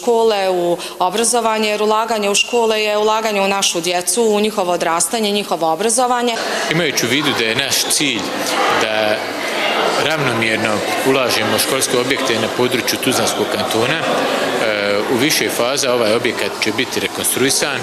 škole, u obrazovanje, jer ulaganje u škole je ulaganje u našu djecu, u njihovo odrastanje, njihovo obrazovanje. Imajući u vidu da je naš cilj da ravnomjerno ulažemo u školske objekte na području Tuzlanskog kantona, u više faza ovaj objekat će biti rekonstruisan.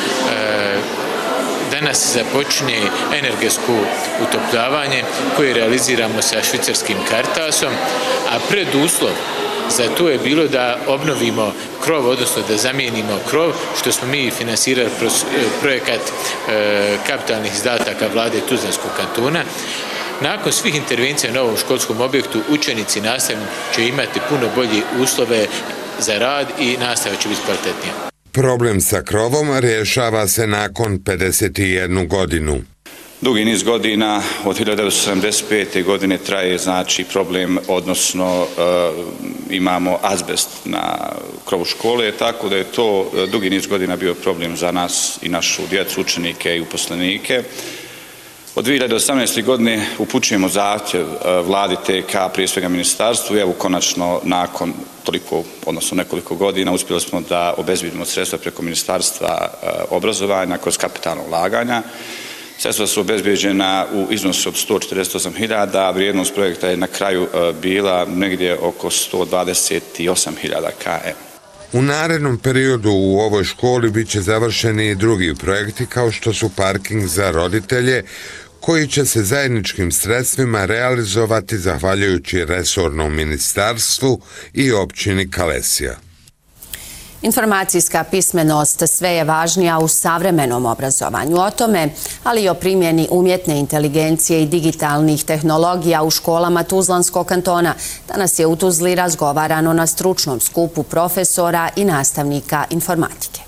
Danas započinje energetsko utopljavanje koje realiziramo sa švicarskim Caritasom, a preduslov za to je bilo da obnovimo krov, odnosno da zamijenimo krov, što smo mi finansirali kroz projekat kapitalnih izdataka vlade Tuzlanskog kantona. Nakon svih intervencija na ovom školskom objektu, učenici i nastavnici će imati puno bolje uslove za rad i nastava će biti kvalitetnija. Problem sa krovom rješava se nakon 51 godinu. Dugi niz godina, od 1975. godine traje problem, odnosno imamo azbest na krovu škole, tako da je to dugi niz godina bio problem za nas i našu djecu, učenike i uposlenike. Od 2018. godine upućujemo zahtjev vladi TK, prije svega ministarstvu, i evo konačno nakon nekoliko godina uspjeli smo da obezbjedimo sredstva preko ministarstva obrazovanja kroz kapitalno ulaganja. Sredstva su obezbjeđena u iznosu od 148.000, vrijednost projekta je na kraju bila negdje oko 128.000 km. U narednom periodu u ovoj školi bit će završeni i drugi projekti kao što su parking za roditelje, koji će se zajedničkim sredstvima realizovati zahvaljujući resornom ministarstvu i općini Kalesija. Informacijska pismenost sve je važnija u savremenom obrazovanju. O tome, ali i o primjeni umjetne inteligencije i digitalnih tehnologija u školama Tuzlanskog kantona, danas je u Tuzli razgovarano na stručnom skupu profesora i nastavnika informatike.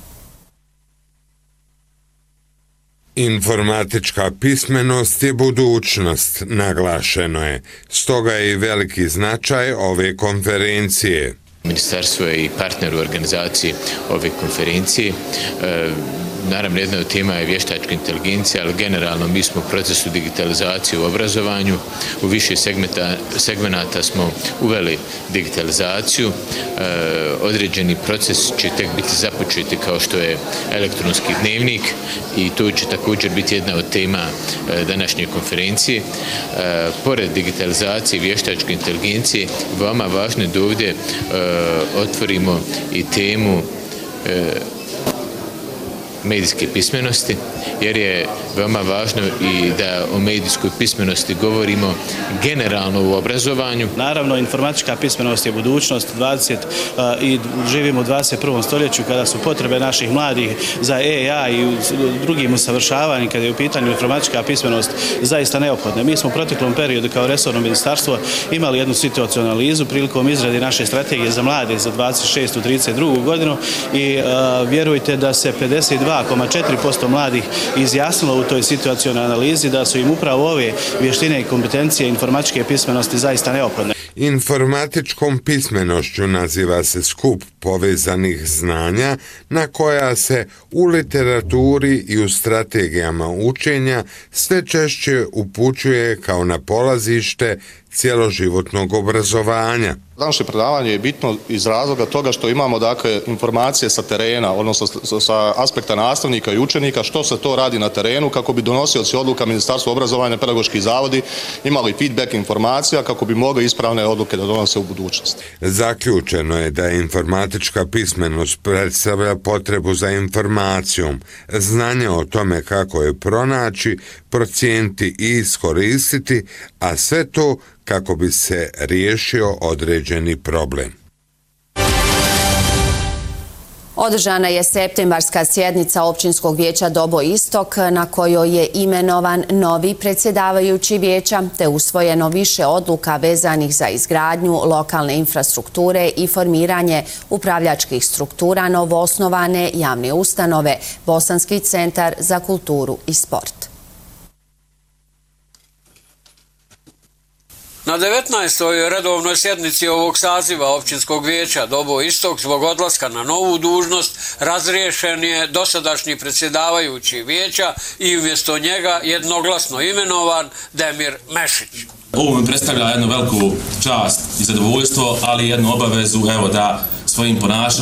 Informatička pismenost je budućnost, naglašeno je. Stoga je i veliki značaj ove konferencije. Ministarstvo je i partner u organizaciji ove konferencije. Naravno, jedna od tema je vještačka inteligencija, ali generalno mi smo u procesu digitalizacije u obrazovanju. U više segmenata smo uveli digitalizaciju. Određeni proces će tek biti započeti kao što je elektronski dnevnik i to će također biti jedna od tema današnje konferencije. Pored digitalizacije i vještačke inteligencije, veoma važno je da ovdje otvorimo i temu medijske pismenosti, jer je veoma važno i da o medijskoj pismenosti govorimo generalno u obrazovanju. Naravno, informatička pismenost je budućnost i živimo u 21. stoljeću kada su potrebe naših mladih za AI i drugim usavršavanjem, kada je u pitanju informatička pismenost zaista neophodna. Mi smo u proteklom periodu kao resorno ministarstvo imali jednu situacionu analizu prilikom izrade naše strategije za mlade za 26. 32. godinu i vjerujte da se 52,4% mladih izjasnilo u toj situacionoj analizi da su im upravo ove vještine i kompetencije informatičke pismenosti zaista neophodne. Informatičkom pismenošću naziva se skup povezanih znanja na koja se u literaturi i u strategijama učenja sve češće upućuje kao na polazište cjeloživotnog obrazovanja. Današnje predavanje je bitno iz razloga toga što imamo informacije sa terena, odnosno sa aspekta nastavnika i učenika, što se to radi na terenu kako bi donosioci odluka Ministarstva obrazovanja, pedagoški zavodi imali feedback informacija kako bi mogli ispravne odluke da donose u budućnosti. Zaključeno je da informatička pismenost predstavlja potrebu za informacijom, znanje o tome kako je pronaći, procijeniti i iskoristiti, a sve to kako bi se riješio određeni problem. Održana je septembarska sjednica Općinskog vijeća Dobo Istok na kojoj je imenovan novi predsjedavajući vijeća te usvojeno više odluka vezanih za izgradnju lokalne infrastrukture i formiranje upravljačkih struktura novoosnovane javne ustanove Bosanski centar za kulturu i sport. Na 19. redovnoj sjednici ovog saziva Općinskog vijeća Dobo Istok zbog odlaska na novu dužnost razriješen je dosadašnji predsjedavajući vijeća i umjesto njega jednoglasno imenovan Demir Mešić. Ovo mi predstavlja jednu veliku čast i zadovoljstvo, ali jednu obavezu da svojim ponašanjem